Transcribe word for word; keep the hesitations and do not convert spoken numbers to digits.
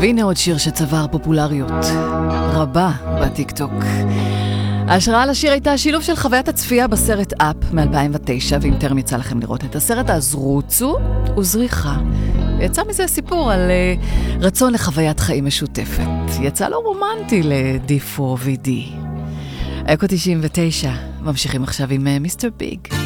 והנה עוד שיר שצבר פופולריות רבה בטיקטוק. ההשראה לשיר הייתה השילוב של חוויית הצפייה בסרט אפ מ-אלפיים ותשע, ואם טרם יצא לכם לראות את הסרט, אז רוצו וזריחה. יצא מזה סיפור על uh, רצון לחוויית חיים משותפת. יצא לו רומנטי ל-די פור וי די. אקו תשעים ותשע, ממשיכים עכשיו עם מיסטר ביג.